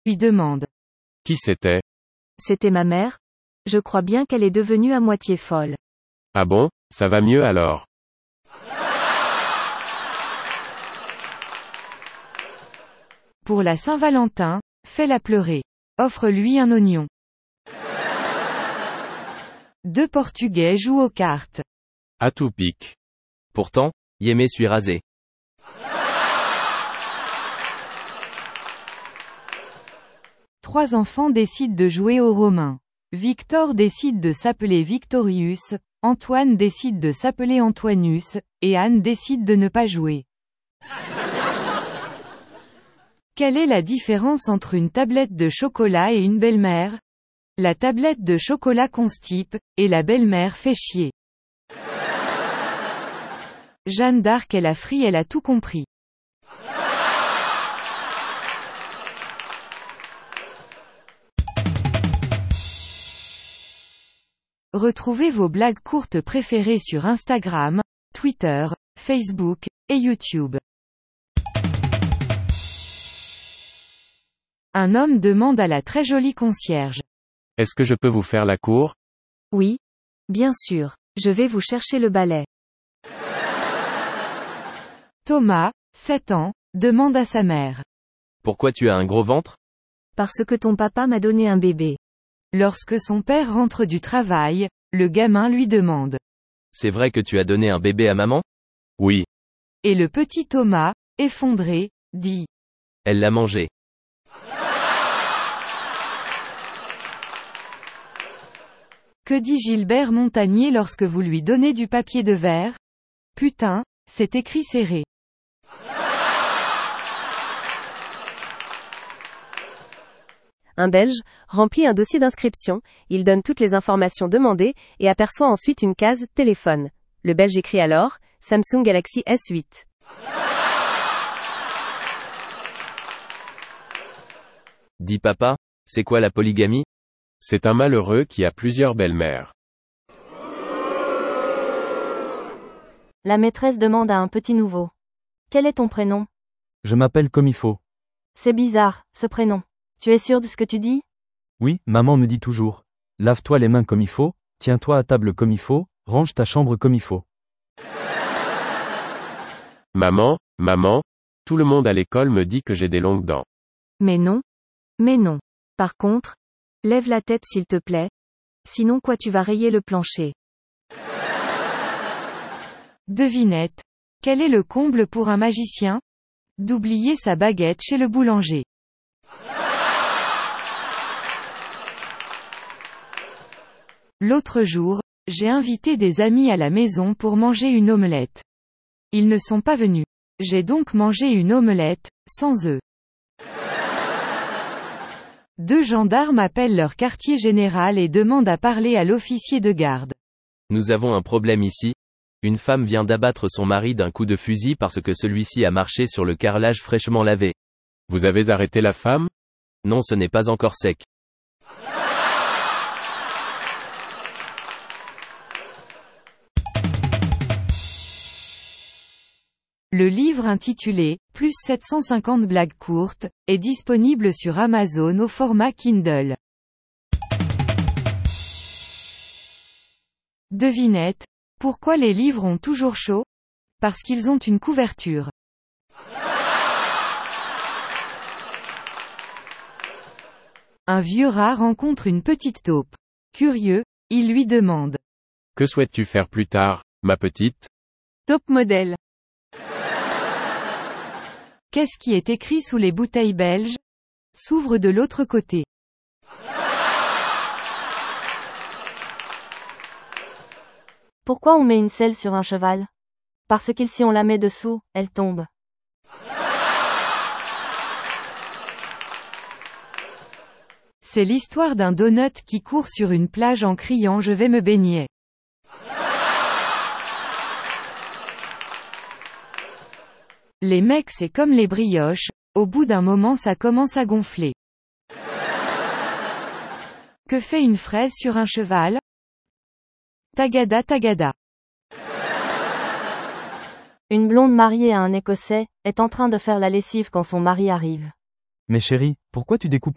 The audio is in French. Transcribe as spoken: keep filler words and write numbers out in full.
lui demande. Qui c'était? C'était ma mère. Je crois bien qu'elle est devenue à moitié folle. Ah bon, ça va mieux alors. Pour la Saint-Valentin, fais-la pleurer. Offre-lui un oignon. Deux Portugais jouent aux cartes. À tout pique. Pourtant, Yémé suis rasé. Trois enfants décident de jouer aux Romains. Victor décide de s'appeler Victorius, Antoine décide de s'appeler Antoinus, et Anne décide de ne pas jouer. Quelle est la différence entre une tablette de chocolat et une belle-mère? La tablette de chocolat constipe, et la belle-mère fait chier. Jeanne d'Arc est la frie, elle a tout compris. Retrouvez vos blagues courtes préférées sur Instagram, Twitter, Facebook, et YouTube. Un homme demande à la très jolie concierge. Est-ce que je peux vous faire la cour? Oui. Bien sûr. Je vais vous chercher le balai. Thomas, sept ans, demande à sa mère. Pourquoi tu as un gros ventre? Parce que ton papa m'a donné un bébé. Lorsque son père rentre du travail, le gamin lui demande. C'est vrai que tu as donné un bébé à maman? Oui. Et le petit Thomas, effondré, dit. Elle l'a mangé. Que dit Gilbert Montagnier lorsque vous lui donnez du papier de verre? Putain, c'est écrit serré. Un Belge remplit un dossier d'inscription, il donne toutes les informations demandées et aperçoit ensuite une case « Téléphone ». Le Belge écrit alors « Samsung Galaxy S huit ». Dis papa, c'est quoi la polygamie? C'est un malheureux qui a plusieurs belles-mères. La maîtresse demande à un petit nouveau. Quel est ton prénom? Je m'appelle comme il faut. C'est bizarre, ce prénom. Tu es sûr de ce que tu dis? Oui, maman me dit toujours. Lave-toi les mains comme il faut, tiens-toi à table comme il faut, range ta chambre comme il faut. Maman, maman, tout le monde à l'école me dit que j'ai des longues dents. Mais non. Mais non. Par contre, lève la tête s'il te plaît. Sinon quoi tu vas rayer le plancher. Devinette. Quel est le comble pour un magicien? D'oublier sa baguette chez le boulanger. L'autre jour, j'ai invité des amis à la maison pour manger une omelette. Ils ne sont pas venus. J'ai donc mangé une omelette, sans œufs. Deux gendarmes appellent leur quartier général et demandent à parler à l'officier de garde. Nous avons un problème ici. Une femme vient d'abattre son mari d'un coup de fusil parce que celui-ci a marché sur le carrelage fraîchement lavé. Vous avez arrêté la femme? Non, ce n'est pas encore sec. Le livre intitulé « Plus sept cent cinquante blagues courtes » est disponible sur Amazon au format Kindle. Devinette. Pourquoi les livres ont toujours chaud? Parce qu'ils ont une couverture. Un vieux rat rencontre une petite taupe. Curieux, il lui demande. Que souhaites-tu faire plus tard, ma petite? Top modèle. Qu'est-ce qui est écrit sous les bouteilles belges? S'ouvre de l'autre côté. Pourquoi on met une selle sur un cheval? Parce que si on la met dessous, elle tombe. C'est l'histoire d'un donut qui court sur une plage en criant « Je vais me baigner ». Les mecs c'est comme les brioches, au bout d'un moment ça commence à gonfler. Que fait une fraise sur un cheval? Tagada tagada. Une blonde mariée à un Écossais est en train de faire la lessive quand son mari arrive. Mais chérie, pourquoi tu découpes